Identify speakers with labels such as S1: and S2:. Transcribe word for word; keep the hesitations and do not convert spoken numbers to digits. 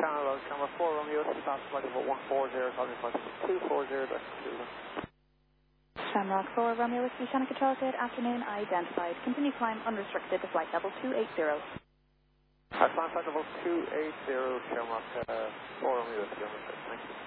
S1: Channel, Channel four Romeo, stop flight level one four zero, calling flight level two four zero, that's two.
S2: Shamrock four, Romeo Whiskey, Shannon Control, good afternoon, identified. Continue climb unrestricted to flight level two eight zero.
S1: I climb flight level two eight zero, Shamrock uh, four Romeo Whiskey, thank you.